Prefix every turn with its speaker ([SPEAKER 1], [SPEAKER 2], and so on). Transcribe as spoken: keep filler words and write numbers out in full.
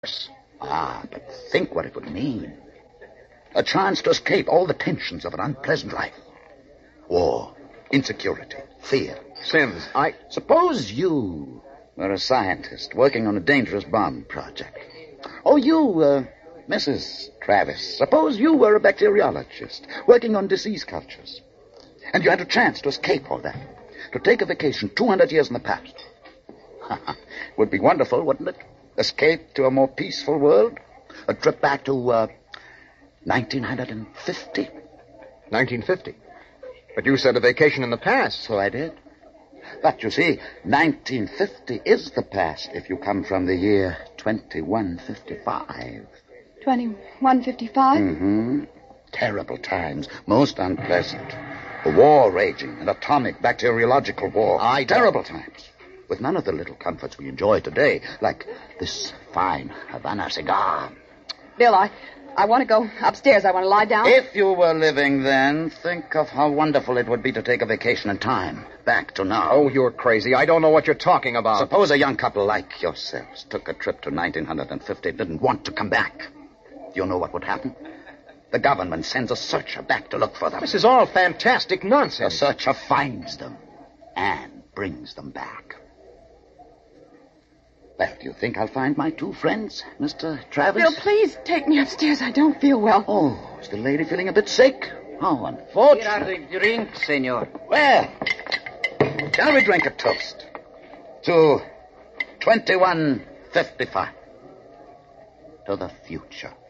[SPEAKER 1] Ah, but think what it would mean. A chance to escape all the tensions of an unpleasant life. War, insecurity, fear.
[SPEAKER 2] Sims, I...
[SPEAKER 1] Suppose you were a scientist working on a dangerous bomb project. Or you, uh, Missus Travis, suppose you were a bacteriologist working on disease cultures. And you had a chance to escape all that. To take a vacation two hundred years in the past. Would be wonderful, wouldn't it? Escape to a more peaceful world. A trip back to, uh, nineteen fifty.
[SPEAKER 2] nineteen fifty? But you said a vacation in the past.
[SPEAKER 1] So I did. But you see, nineteen fifty is the past if you come from the year twenty-one fifty-five.
[SPEAKER 3] twenty-one fifty-five?
[SPEAKER 1] Mm-hmm. Terrible times. Most unpleasant. A war raging, an atomic bacteriological war.
[SPEAKER 2] I
[SPEAKER 1] Terrible times. With none of the little comforts we enjoy today, like this fine Havana cigar.
[SPEAKER 3] Bill, I, I want to go upstairs. I want to lie down.
[SPEAKER 1] If you were living then, think of how wonderful it would be to take a vacation in time. Back to now.
[SPEAKER 2] Oh, you're crazy. I don't know what you're talking about.
[SPEAKER 1] Suppose a young couple like yourselves took a trip to nineteen fifty and didn't want to come back. Do you know what would happen? The government sends a searcher back to look for them.
[SPEAKER 2] This is all fantastic nonsense.
[SPEAKER 1] The searcher finds them and brings them back. Well, do you think I'll find my two friends, Mister Travis?
[SPEAKER 3] Bill, please take me upstairs. I don't feel well.
[SPEAKER 1] Oh, is the lady feeling a bit sick? How unfortunate.
[SPEAKER 4] Here are the drinks, senor.
[SPEAKER 1] Well, shall we drink a toast to twenty-one fifty-five? To the future.